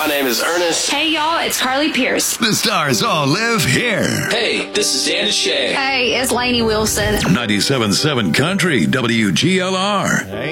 My name is Ernest. Hey, y'all, it's Carly Pierce. The stars all live here. Hey, this is Dan Shay. Hey, it's Lainey Wilson. 97.7 Country, WGLR.